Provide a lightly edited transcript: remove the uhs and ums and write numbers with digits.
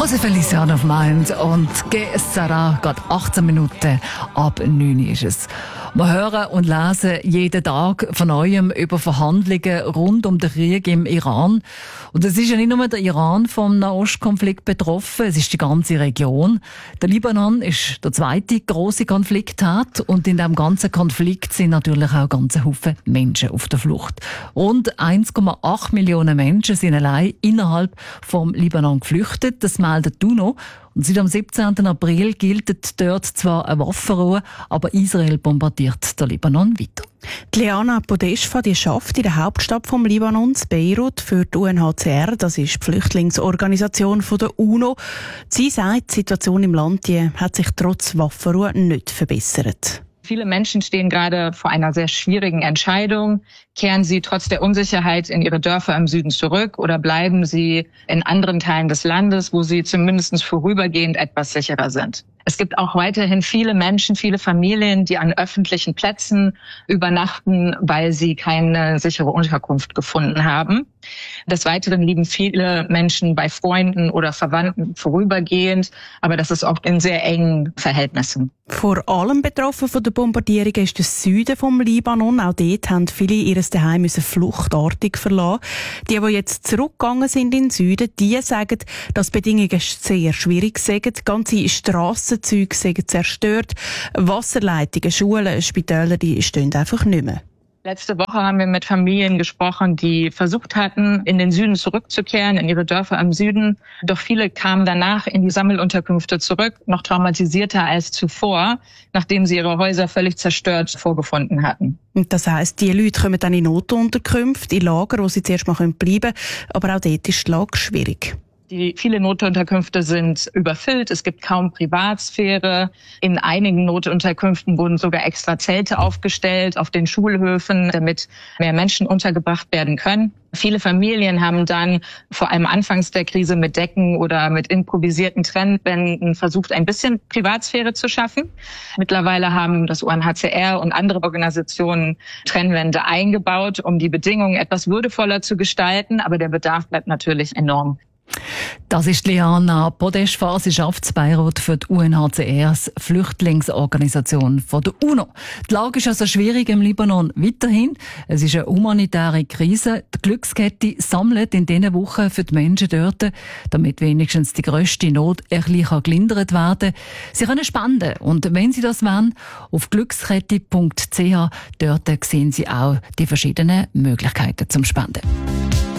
Jose Feliciano of Mind und GSRA, gerade 18 Minuten ab 9 ist es. Wir hören und lesen jeden Tag von Neuem über Verhandlungen rund um den Krieg im Iran. Und es ist ja nicht nur der Iran vom Nahostkonflikt betroffen, es ist die ganze Region. Der Libanon ist der zweite grosse Konfliktherd und in diesem ganzen Konflikt sind natürlich auch ganze Haufen Menschen auf der Flucht. Rund 1,8 Millionen Menschen sind allein innerhalb vom Libanon geflüchtet. Das meldet die UNO. Und seit dem 17. April gilt dort zwar eine Waffenruhe, aber Israel bombardiert den Libanon weiter. Die Liana Podeshfa, die arbeitet in der Hauptstadt vom Libanons, Beirut, für die UNHCR. Das ist die Flüchtlingsorganisation der UNO. Sie sagt, die Situation im Land hat sich trotz Waffenruhe nicht verbessert. Viele Menschen stehen gerade vor einer sehr schwierigen Entscheidung. Kehren sie trotz der Unsicherheit in ihre Dörfer im Süden zurück oder bleiben sie in anderen Teilen des Landes, wo sie zumindest vorübergehend etwas sicherer sind? Es gibt auch weiterhin viele Menschen, viele Familien, die an öffentlichen Plätzen übernachten, weil sie keine sichere Unterkunft gefunden haben. Des Weiteren leben viele Menschen bei Freunden oder Verwandten vorübergehend, aber das ist oft in sehr engen Verhältnissen. Vor allem betroffen von der Bombardierung ist der Süden vom Libanon. Auch dort haben viele ihr Zuhause fluchtartig verlassen. Die jetzt zurückgegangen sind in den Süden, die sagen, dass die Bedingungen sehr schwierig sind. Ganze Strassenzüge sind zerstört. Wasserleitungen, Schulen, Spitäler, die stehen einfach nicht mehr. Letzte Woche haben wir mit Familien gesprochen, die versucht hatten, in den Süden zurückzukehren, in ihre Dörfer im Süden. Doch viele kamen danach in die Sammelunterkünfte zurück, noch traumatisierter als zuvor, nachdem sie ihre Häuser völlig zerstört vorgefunden hatten. Und das heisst, die Leute kommen dann in Notunterkünfte, in Lager, wo sie zuerst mal bleiben können. Aber auch dort ist die Lage schwierig. Viele Notunterkünfte sind überfüllt, es gibt kaum Privatsphäre. In einigen Notunterkünften wurden sogar extra Zelte aufgestellt auf den Schulhöfen, damit mehr Menschen untergebracht werden können. Viele Familien haben dann vor allem anfangs der Krise mit Decken oder mit improvisierten Trennwänden versucht, ein bisschen Privatsphäre zu schaffen. Mittlerweile haben das UNHCR und andere Organisationen Trennwände eingebaut, um die Bedingungen etwas würdevoller zu gestalten, aber der Bedarf bleibt natürlich enorm. Das ist Liana Podeshfa, sie arbeitet in Beirut für die UNHCRs Flüchtlingsorganisation von der UNO. Die Lage ist also schwierig im Libanon weiterhin. Es ist eine humanitäre Krise. Die Glückskette sammelt in diesen Wochen für die Menschen dort, damit wenigstens die grösste Not ein bisschen gelindert werden kann. Sie können spenden und wenn Sie das wollen, auf glückskette.ch, dort sehen Sie auch die verschiedenen Möglichkeiten zum Spenden.